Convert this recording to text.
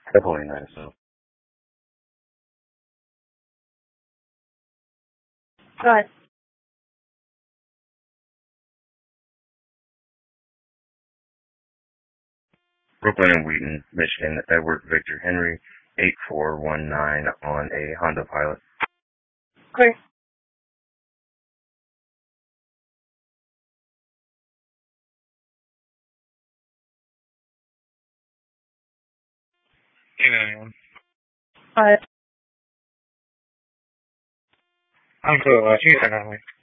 Definitely nice. So. Go ahead. Brooklyn and Wheaton, Michigan, Edward Victor Henry, 8419 on a Honda Pilot. Clear. Anyone. Go ahead. I'm cool. She's on me.